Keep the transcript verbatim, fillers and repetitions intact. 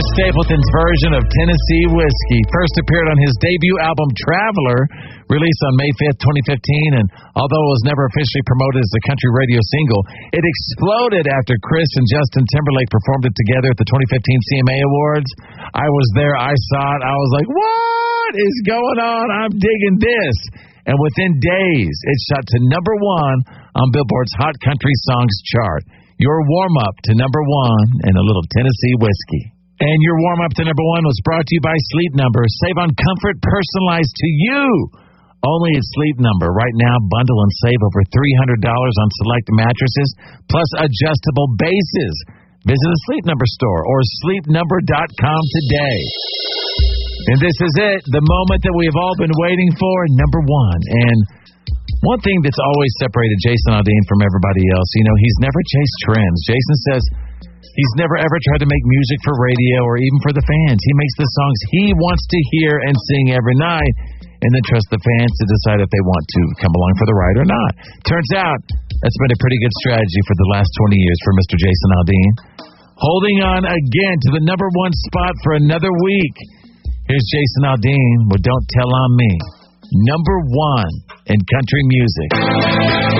Stapleton's version of Tennessee Whiskey first appeared on his debut album, Traveler, released on May fifth, twenty fifteen, and although it was never officially promoted as a country radio single, it exploded after Chris and Justin Timberlake performed it together at the twenty fifteen C M A Awards. I was there. I saw it. I was like, what is going on? I'm digging this. And within days, it shot to number one on Billboard's Hot Country Songs chart. Your warm-up to number one and a little Tennessee whiskey. And your warm-up to number one was brought to you by Sleep Number. Save on comfort personalized to you. Only at Sleep Number. Right now, bundle and save over three hundred dollars on select mattresses, plus adjustable bases. Visit a Sleep Number store or sleep number dot com today. And this is it, the moment that we have all been waiting for, number one. And one thing that's always separated Jason Aldean from everybody else, you know, he's never chased trends. Jason says he's never ever tried to make music for radio or even for the fans. He makes the songs he wants to hear and sing every night, and then trust the fans to decide if they want to come along for the ride or not. Turns out that's been a pretty good strategy for the last twenty years for Mister Jason Aldean. Holding on again to the number one spot for another week. Here's Jason Aldean with Don't Tell On Me. Number one in country music.